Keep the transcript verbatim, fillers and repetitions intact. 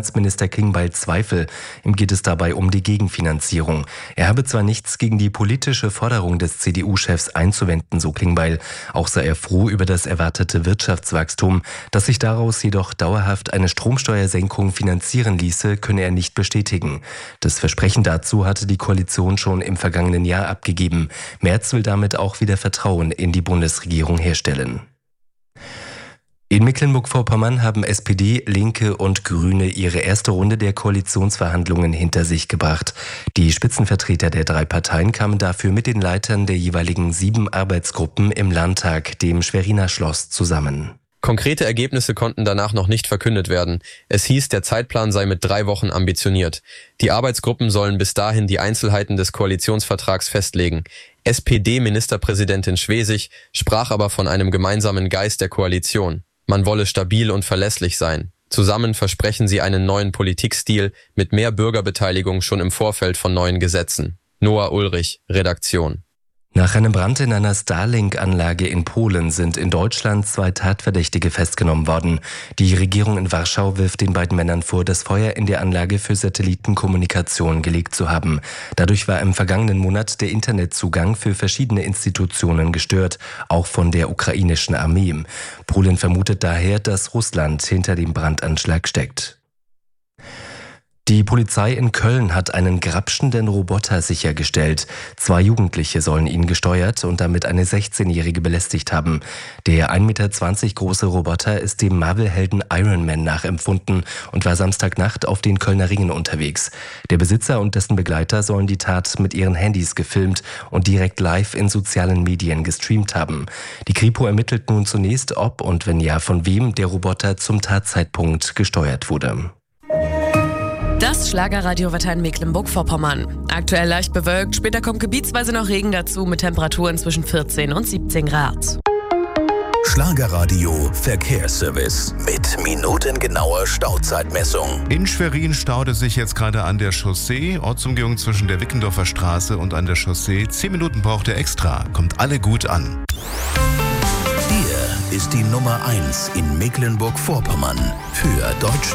Finanzminister Klingbeil Zweifel. Ihm geht es dabei um die Gegenfinanzierung. Er habe zwar nichts gegen die politische Forderung des C D U-Chefs einzuwenden, so Klingbeil. Auch sei er froh über das erwartete Wirtschaftswachstum. Dass sich daraus jedoch dauerhaft eine Stromsteuersenkung finanzieren ließe, könne er nicht bestätigen. Das Versprechen dazu hatte die Koalition schon im vergangenen Jahr abgegeben. Merz will damit auch wieder Vertrauen in die Bundesregierung herstellen. In Mecklenburg-Vorpommern haben S P D, Linke und Grüne ihre erste Runde der Koalitionsverhandlungen hinter sich gebracht. Die Spitzenvertreter der drei Parteien kamen dafür mit den Leitern der jeweiligen sieben Arbeitsgruppen im Landtag, dem Schweriner Schloss, zusammen. Konkrete Ergebnisse konnten danach noch nicht verkündet werden. Es hieß, der Zeitplan sei mit drei Wochen ambitioniert. Die Arbeitsgruppen sollen bis dahin die Einzelheiten des Koalitionsvertrags festlegen. S P D-Ministerpräsidentin Schwesig sprach aber von einem gemeinsamen Geist der Koalition. Man wolle stabil und verlässlich sein. Zusammen versprechen sie einen neuen Politikstil mit mehr Bürgerbeteiligung schon im Vorfeld von neuen Gesetzen. Noah Ulrich, Redaktion. Nach einem Brand in einer Starlink-Anlage in Polen sind in Deutschland zwei Tatverdächtige festgenommen worden. Die Regierung in Warschau wirft den beiden Männern vor, das Feuer in der Anlage für Satellitenkommunikation gelegt zu haben. Dadurch war im vergangenen Monat der Internetzugang für verschiedene Institutionen gestört, auch von der ukrainischen Armee. Polen vermutet daher, dass Russland hinter dem Brandanschlag steckt. Die Polizei in Köln hat einen grapschenden Roboter sichergestellt. Zwei Jugendliche sollen ihn gesteuert und damit eine sechzehnjährige belästigt haben. Der ein Meter zwanzig große Roboter ist dem Marvel-Helden Iron Man nachempfunden und war Samstagnacht auf den Kölner Ringen unterwegs. Der Besitzer und dessen Begleiter sollen die Tat mit ihren Handys gefilmt und direkt live in sozialen Medien gestreamt haben. Die Kripo ermittelt nun zunächst, ob und wenn ja, von wem der Roboter zum Tatzeitpunkt gesteuert wurde. Das Schlagerradio-Wetter in Mecklenburg-Vorpommern. Aktuell leicht bewölkt, später kommt gebietsweise noch Regen dazu mit Temperaturen zwischen vierzehn und siebzehn Grad. Schlagerradio Verkehrsservice mit minutengenauer Stauzeitmessung. In Schwerin staut es sich jetzt gerade an der Chaussee. Ortsumgehung zwischen der Wickendorfer Straße und an der Chaussee. Zehn Minuten braucht er extra. Kommt alle gut an. Hier ist die Nummer eins in Mecklenburg-Vorpommern für deutsche